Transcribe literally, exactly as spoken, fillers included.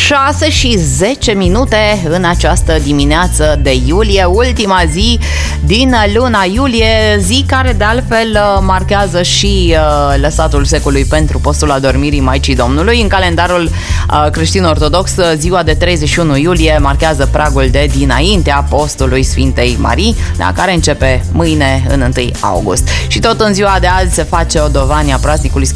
șase și zece minute în această dimineață de iulie, ultima zi din luna iulie, zi care de altfel marchează și uh, lăsatul secului pentru postul adormirii Maicii Domnului. În calendarul uh, creștin-ortodox, ziua de treizeci și unu iulie marchează pragul de dinaintea postului Sfintei Marii, da, care începe mâine în întâi august. Și tot în ziua de azi se face o dovanie a praznicului